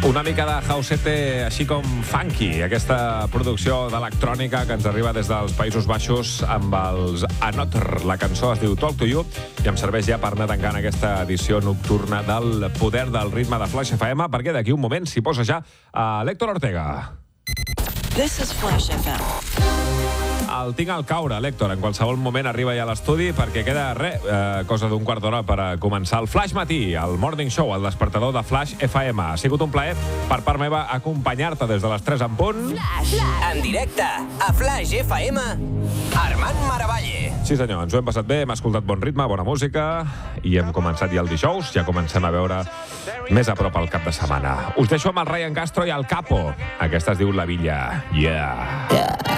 Una mica de housete així com funky, aquesta producció d'electrònica que ens arriba des dels Països Baixos amb els Another. La cançó es diu Talk to You i em serveix ja per anar tancant aquesta edició nocturna del Poder del Ritme de Flash FM, perquè d'aquí un moment s'hi posa ja l'Héctor Ortega. This is Flash FM. El tinc al caure, l'Héctor. En qualsevol moment arriba ja a l'estudi perquè queda cosa d'un quart d'hora per començar el Flash Matí, el Morning Show, el despertador de Flash FM. Ha sigut un plaer per part meva acompanyar-te des de les 3 en punt. Flash. En directe a Flash FM, Armand Maravalle. Sí senyor, ens ho hem passat bé, hem escoltat bon ritme, bona música i hem començat ja el dijous, ja comencem a veure més a prop el cap de setmana. Us deixo amb el Ryan Castro i el Capo. Aquesta es diu La Villa. Yeah.